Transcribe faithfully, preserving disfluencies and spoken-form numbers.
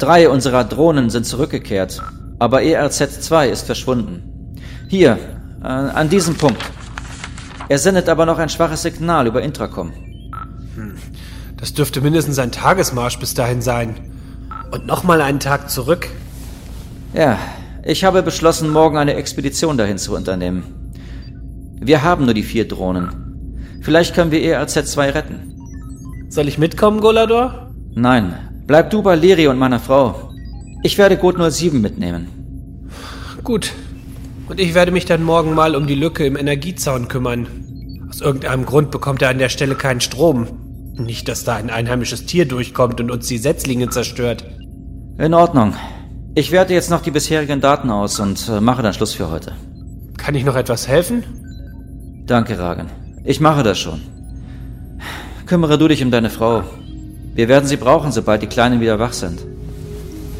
Drei unserer Drohnen sind zurückgekehrt, aber E R Z zwei ist verschwunden. Hier, äh, an diesem Punkt. Er sendet aber noch ein schwaches Signal über Intracom. Hm. Das dürfte mindestens ein Tagesmarsch bis dahin sein. Und nochmal einen Tag zurück? Ja, ich habe beschlossen, morgen eine Expedition dahin zu unternehmen. Wir haben nur die vier Drohnen. Vielleicht können wir E R Z zwei retten. Soll ich mitkommen, Golador? Nein, bleib du bei Leri und meiner Frau. Ich werde Code null sieben mitnehmen. Gut. Und ich werde mich dann morgen mal um die Lücke im Energiezaun kümmern. Aus irgendeinem Grund bekommt er an der Stelle keinen Strom. Nicht, dass da ein einheimisches Tier durchkommt und uns die Setzlinge zerstört. In Ordnung. Ich werte jetzt noch die bisherigen Daten aus und äh, mache dann Schluss für heute. Kann ich noch etwas helfen? Danke, Ragen. Ich mache das schon. Kümmere du dich um deine Frau. Wir werden sie brauchen, sobald die Kleinen wieder wach sind.